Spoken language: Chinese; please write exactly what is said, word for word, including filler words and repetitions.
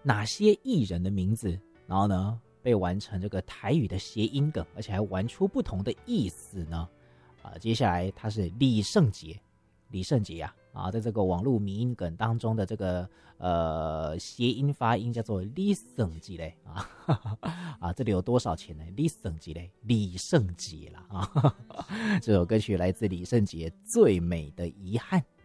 哪些艺人的名字，然后呢被玩成这个台语的谐音梗，而且还玩出不同的意思呢？啊，接下来他是李圣杰，李圣杰呀、啊，啊，在这个网络迷音梗当中的这个呃谐音发音叫做李圣杰嘞啊啊，这里有多少钱呢？李圣杰嘞，李圣杰啦啊，这首歌曲来自李圣杰《最美的遗憾》。